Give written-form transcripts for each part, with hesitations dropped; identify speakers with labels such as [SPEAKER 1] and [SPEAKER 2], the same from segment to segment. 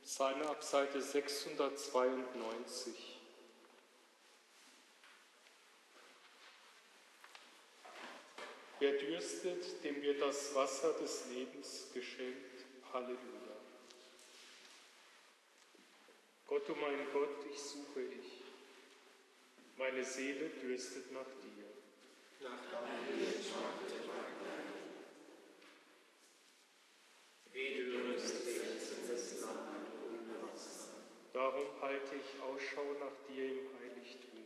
[SPEAKER 1] Psalme ab Seite 692. Wer dürstet, dem wird das Wasser des Lebens geschenkt. Halleluja. Gott, du mein Gott, dich suche ich. Meine Seele dürstet nach dir.
[SPEAKER 2] Nach deinem trachtet mein Leib. Wie dürstendes Land ohne Wasser.
[SPEAKER 1] Darum halte ich Ausschau nach dir im Heiligtum,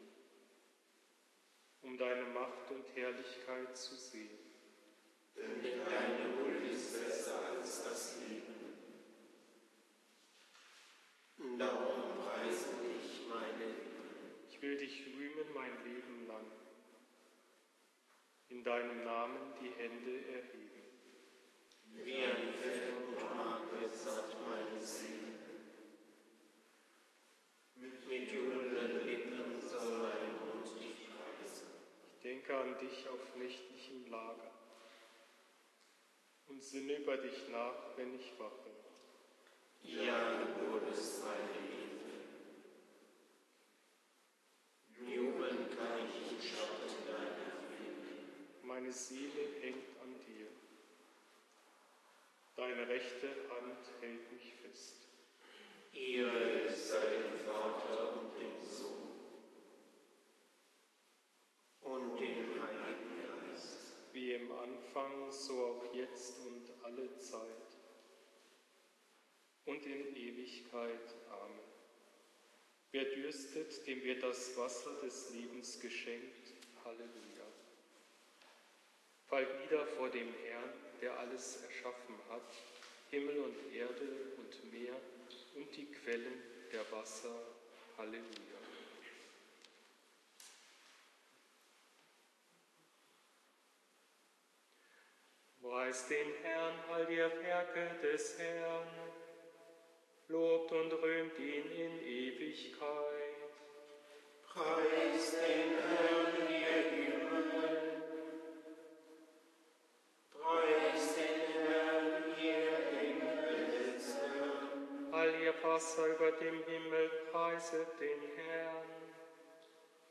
[SPEAKER 1] um deine Macht und Herrlichkeit zu sehen.
[SPEAKER 2] Denn deine Huld ist besser als das Leben. Darum preise ich meine Liebe.
[SPEAKER 1] Ich will dich rühmen mein Leben lang, in deinem Namen die Hände erheben.
[SPEAKER 2] Wie ein Fett und Mark wird satt meine Seele. Mit jubelnden Lippen soll mein Mund dich preisen.
[SPEAKER 1] Ich denke an dich auf nächtlichem Lager und sinne über dich nach, wenn ich wache.
[SPEAKER 2] Ja, du wurdest meine Hilfe. Jubeln kann ich im Schatten deiner Flügel.
[SPEAKER 1] Meine Seele hängt an dir. Deine rechte Hand hält mich fest.
[SPEAKER 2] Ehre sei dem Vater und dem Sohn und dem Heiligen Geist.
[SPEAKER 1] Wie im Anfang, so auch jetzt und alle Zeit und in Ewigkeit. Amen. Wer dürstet, dem wird das Wasser des Lebens geschenkt. Halleluja. Fallt nieder vor dem Herrn, der alles erschaffen hat, Himmel und Erde und Meer und die Quellen der Wasser. Halleluja. Preist den Herrn, all ihr Werke des Herrn, lobt und rühmt ihn in Ewigkeit.
[SPEAKER 2] Preist den Herrn, ihr Himmel. Preist den Herrn, ihr Engel des Herrn.
[SPEAKER 1] All ihr Wasser über dem Himmel, preiset den Herrn.